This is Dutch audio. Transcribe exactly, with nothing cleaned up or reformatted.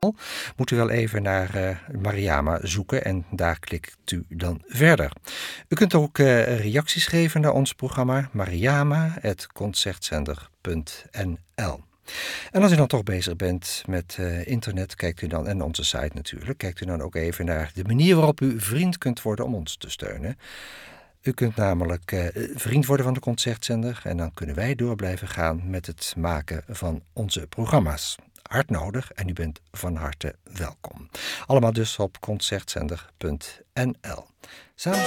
geval moet u wel even naar uh, Mariama zoeken en daar klikt u dan verder. U kunt ook uh, reacties geven naar ons programma mariama apenstaartje concertzender punt n l. En als u dan toch bezig bent met uh, internet, kijkt u dan, en onze site natuurlijk, kijkt u dan ook even naar de manier waarop u vriend kunt worden om ons te steunen. U kunt namelijk uh, vriend worden van de Concertzender en dan kunnen wij door blijven gaan met het maken van onze programma's. Hard nodig en u bent van harte welkom. Allemaal dus op concertzender punt n l. Samen